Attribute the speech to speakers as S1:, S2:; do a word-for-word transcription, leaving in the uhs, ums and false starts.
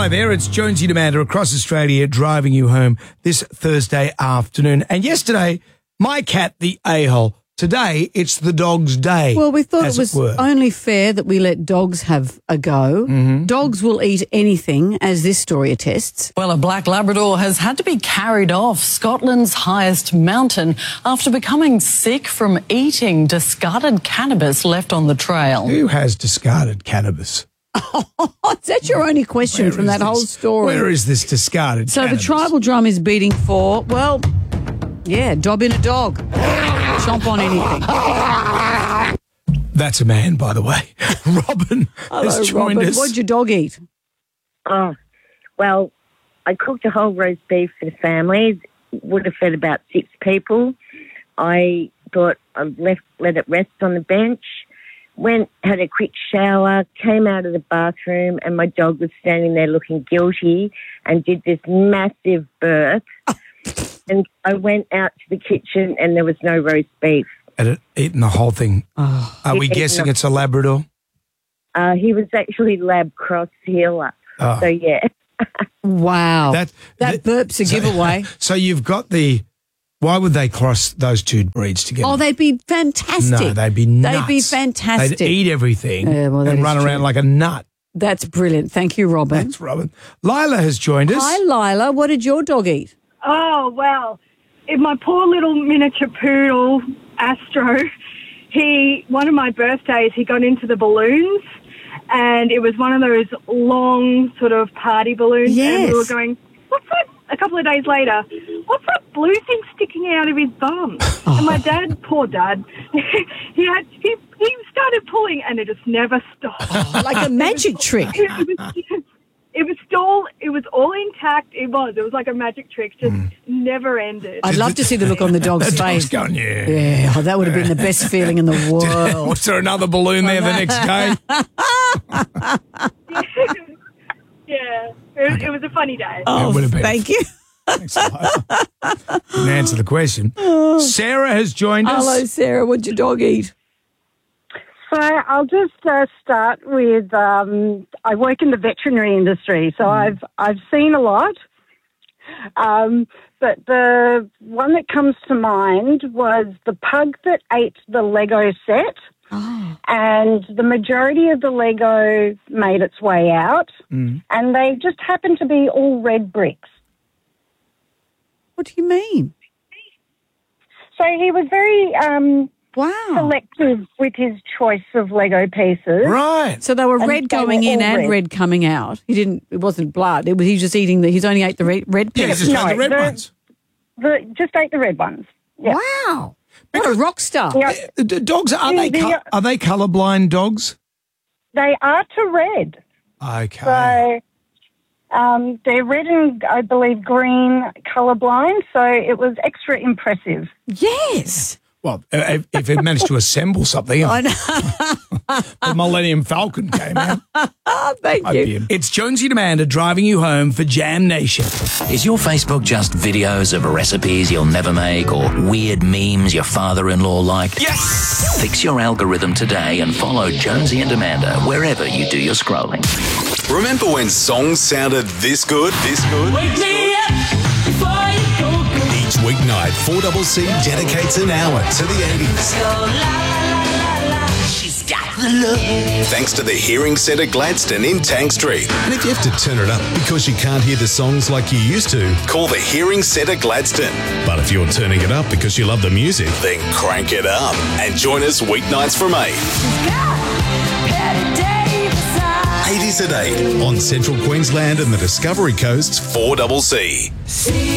S1: Hi there, it's Jonesy and Amanda across Australia driving you home this Thursday afternoon. And yesterday, my cat, the a-hole. Today, it's the dog's day.
S2: Well, we thought it was
S1: it
S2: only fair that we let dogs have a go.
S1: Mm-hmm.
S2: Dogs will eat anything, as this story attests.
S3: Well, a black Labrador has had to be carried off Scotland's highest mountain after becoming sick from eating discarded cannabis left on the trail.
S1: Who has discarded cannabis?
S2: Is that your only question
S1: Where
S2: from
S1: is
S2: that
S1: this?
S2: whole story?
S1: Where is this discarded
S2: so
S1: cannabis?
S2: the tribal drum is beating for, well, yeah, dob in a dog. Chomp on anything.
S1: That's a man, by the way. Robin
S2: Hello,
S1: has joined
S2: Robin.
S1: us.
S2: What'd your dog eat?
S4: Oh, well, I cooked a whole roast beef for the family. Would have fed about six people. I thought I'd left, let it rest on the bench. Went, had a quick shower, came out of the bathroom, and my dog was standing there looking guilty and did this massive burp. And I went out to the kitchen and there was no roast beef.
S1: Had it eaten the whole thing.
S2: Oh.
S1: Are we
S4: He'd
S1: guessing
S4: eaten
S1: it's a Labrador?
S4: Uh, he was actually lab cross healer.
S1: Oh.
S4: So, yeah.
S2: Wow.
S1: That-
S2: That,
S1: that-
S2: burp's a
S1: so-
S2: giveaway.
S1: So you've got the... Why would they cross those two breeds together?
S2: Oh, they'd be fantastic.
S1: No, they'd be nuts.
S2: They'd be fantastic.
S1: They'd eat everything
S2: Yeah, well, that
S1: and
S2: is
S1: run
S2: true.
S1: around like a nut.
S2: That's brilliant. Thank you, Robin.
S1: Thanks, Robin. Lila has joined us.
S2: Hi, Lila. What did your dog eat?
S5: Oh, well, in my poor little miniature poodle, Astro, he, one of my birthdays, he got into the balloons, and it was one of those long sort of party balloons.
S2: Yes.
S5: And we were going, what's that? A couple of days later, what's that blue thing sticking out of his bum?
S2: Oh.
S5: And my dad, poor dad, he had, he, he started pulling, and it just never stopped.
S2: Like a magic trick.
S5: It was, it was still, it was all intact. It was. It was like a magic trick. Just never ended.
S2: I'd love to see the look on the dog's
S1: The dog's
S2: face.
S1: going, yeah.
S2: Yeah, oh, that would have been the best feeling in the world.
S1: Was there another balloon there the next day?
S5: Yeah, it was, it was a funny day.
S2: Oh,
S1: It would have been.
S2: thank you.
S1: Thanks, Lila. Didn't answer the question. Sarah has joined us.
S2: Hello, Sarah. What'd your dog eat?
S6: So I'll just uh, start with, um, I work in the veterinary industry, so I've I've seen a lot. Um, but the one that comes to mind was the pug that ate the Lego set,
S2: Oh.
S6: and the majority of the Lego made its way out, and they just happened to be all red bricks.
S2: What do you mean?
S6: So he was very um,
S2: Wow.
S6: selective with his choice of Lego pieces.
S1: Right.
S2: So they were
S6: And
S2: red
S6: they were
S2: going in
S6: all
S2: and
S6: red.
S2: red coming out. He didn't. It wasn't blood. It was. He was just eating the. He's only ate the red, red
S1: Yeah,
S2: pieces.
S1: just got
S6: No,
S1: the red
S6: the-
S1: ones.
S6: The, just ate the red ones. Yeah.
S2: Wow. What a rock star.
S6: Yeah.
S1: Uh, d- Dogs, are they,
S6: The-
S1: co- are they colourblind dogs?
S6: They are to red.
S1: Okay.
S6: So um, they're red and, I believe, green colourblind. So it was extra impressive.
S2: Yes.
S1: Well, uh, if, if it managed to assemble something,
S2: I know.
S1: the Millennium Falcon came out.
S2: Oh, thank
S1: I'd
S2: you.
S1: be in. It's Jonesy and Amanda driving you home for Jam Nation.
S7: Is your Facebook just videos of recipes you'll never make or weird memes your father-in-law like?
S1: Yes!
S7: Fix your algorithm today and follow Jonesy and Amanda wherever you do your scrolling.
S8: Remember when songs sounded this good? This good?
S9: Wake me up before you go, go.
S8: Each weeknight, four C C dedicates an hour to the eighties.
S9: Go la la la la. She's got the look.
S8: Thanks to the Hearing Centre Gladstone in Tank Street. And if you have to turn it up because you can't hear the songs like you used to, call the Hearing Centre Gladstone. But if you're turning it up because you love the music, then crank it up and join us weeknights from eight. eighties at eight on Central Queensland and the Discovery Coast's four C C.